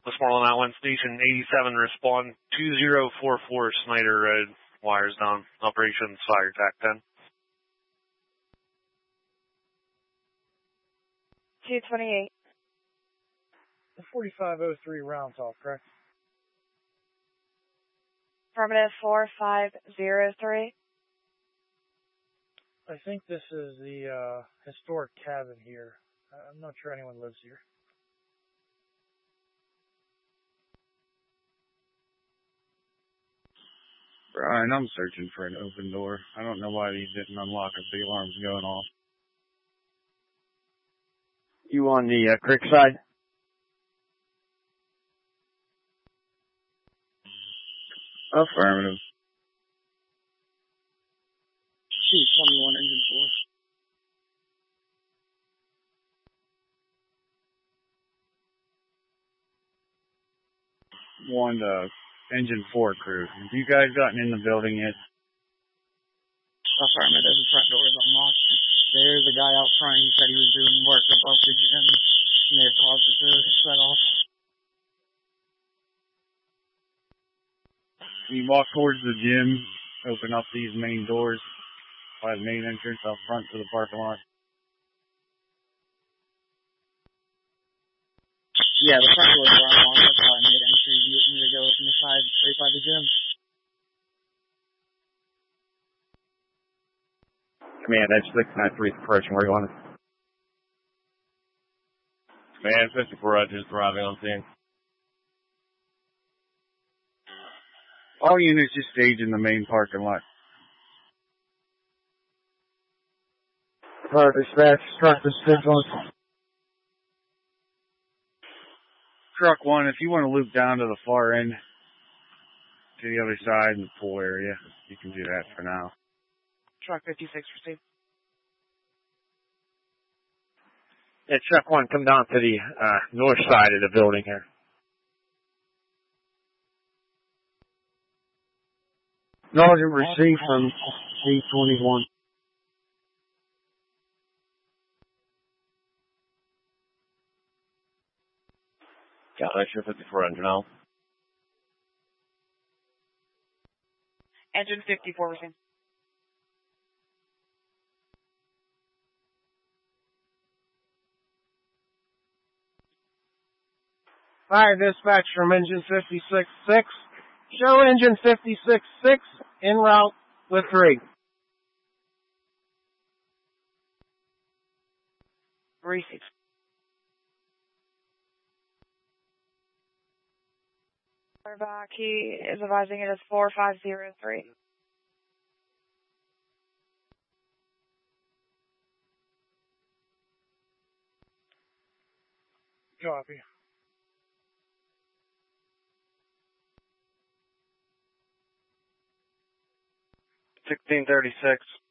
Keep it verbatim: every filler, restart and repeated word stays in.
Westmoreland on that one, Station eighty-seven, respond two zero four four Snyder Road, wires down, operations fire tac ten. two twenty-eight. forty-five oh three rounds off, correct? Affirmative four five zero three. I think this is the uh, historic cabin here. I'm not sure anyone lives here. Brian, I'm searching for an open door. I don't know why these didn't unlock if the alarm's going off. You on the uh, creek side? Affirmative. C twenty-one, engine four. One to engine four crew. Have you guys gotten in the building yet? Affirmative. The front door is unlocked. There's a guy out front. He said he was doing work above the gym. May have caused it to shut off. You walk towards the gym, open up these main doors by the main entrance out front to the parking lot. Yeah, the front doors are unlocked. That's how I made entry. You want me to go from the side, right by the gym? Command, that's six nine three approaching. Where do you want it? Command, fifty-four Rogers, arriving on scene. All units just stage in the main parking lot. Car dispatch, truck dispatch. Truck one, if you want to loop down to the far end, to the other side in the pool area, you can do that for now. Truck fifty-six, received. Yeah, truck one, come down to the uh, north side of the building here. Sergeant received from C twenty-one. Got that, sure, fifty-four engine now. Engine fifty-four, received. Fire dispatch from engine fifty-six six. Show engine fifty-six six en route with three. Received. Back. He is advising it as four five zero three. Copy. sixteen thirty-six.